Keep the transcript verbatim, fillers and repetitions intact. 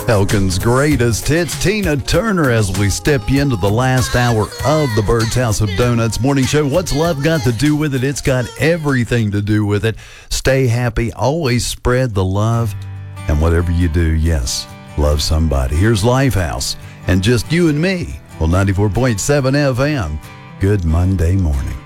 Elkin's greatest hits, Tina Turner, as we step you into the last hour of the Bird's House of Donuts morning show. What's love got to do with it? It's got everything to do with it. Stay happy, always spread the love, and whatever you do, yes, love somebody. Here's Lifehouse, and just you and me on ninety-four point seven F M. Good Monday morning.